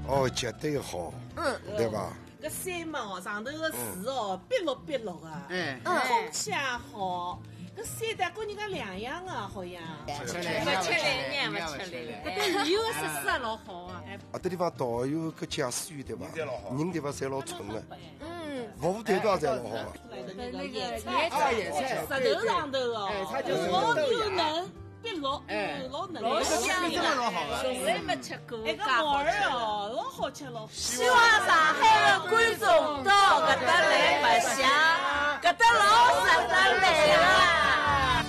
哦，绝对好，对吧？ 搿山嘛哦，上头个树哦，碧绿碧绿个，空气也好。搿山带跟人家两样个，好像。 勿吃力，勿吃力。搿旅游设施也老好啊。 搿地方导游搿驾驶员对伐？人对伐？侪老纯个。服务态度也侪老好个。 那个野菜，石头上头哦，老又嫩。碧绿，老嫩，老香的，从来没吃过。那个毛儿哦，老好吃了。 希望上海的观众到搿搭来白相，搿搭老值得来啊！